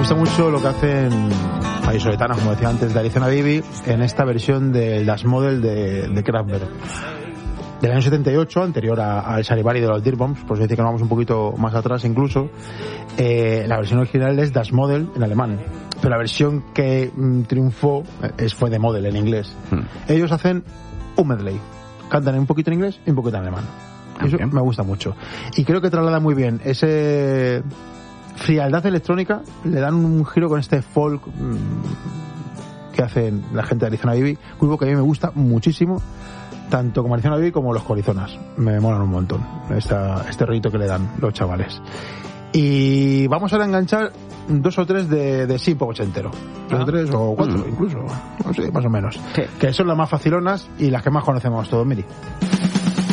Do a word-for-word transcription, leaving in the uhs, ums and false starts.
gusta mucho lo que hacen vallisoletanos, como decía antes, de Arizona Baby, en esta versión de Das Model de, de Kraftwerk. Del año setenta y ocho, anterior al Charivari de los Dirty Bombs, por eso dice que nos vamos un poquito más atrás incluso. Eh, la versión original es Das Model en alemán, pero la versión que mm, triunfó es, fue de Model en inglés. Hmm. Ellos hacen un medley, cantan un poquito en inglés y un poquito en alemán. Eso okay. me gusta mucho. Y creo que traslada muy bien ese frialdad electrónica, le dan un giro con este folk mmm, que hacen la gente de Arizona Baby, grupo que a mí me gusta muchísimo, tanto como Arizona Baby como los Corizonas. Me molan un montón esta, este rollito que le dan los chavales. Y vamos ahora a enganchar dos o tres de, de sí poco ochentero. Dos o tres o cuatro, mm. incluso. No sé, más o menos. ¿Qué? Que son las más facilonas y las que más conocemos todos, Miri.